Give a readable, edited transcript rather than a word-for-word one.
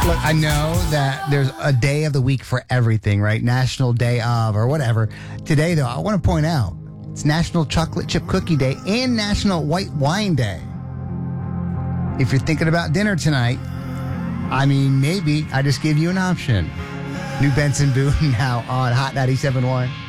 Look, I know that there's a day of the week for everything, right? National Day of or whatever. Today, though, I want to point out it's National Chocolate Chip Cookie Day and National White Wine Day. If you're thinking about dinner tonight, I mean, maybe I just gave you an option. New Benson Boone now on Hot 97.1.